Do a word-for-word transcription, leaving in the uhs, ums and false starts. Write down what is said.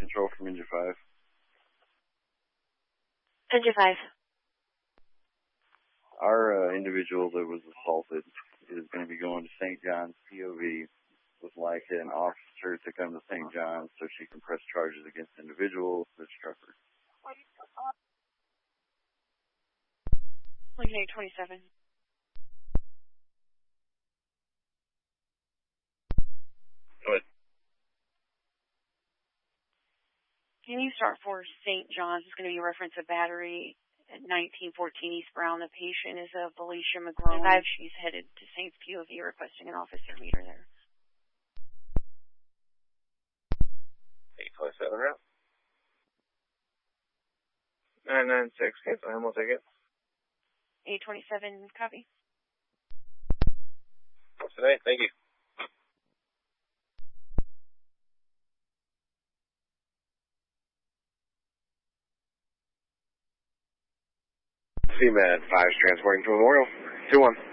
control from Engine five. Engine five. Our uh, individual that was assaulted is going to be going to Saint John's P O V. Would like an officer to come to Saint John's so she can press charges against the individual that struck her. Lincoln eight twenty-seven. Go ahead. Can you start for Saint John's? It's going to be a reference to battery at nineteen fourteen East Brown. The patient is a Felicia McGrone. She's headed to Saint's P O V requesting an officer meet her there. eight twenty-seven route. nine nine six, cancel him, we'll take it. eight twenty-seven, copy. Today, thank you. C M A D five is transporting to Memorial. two one.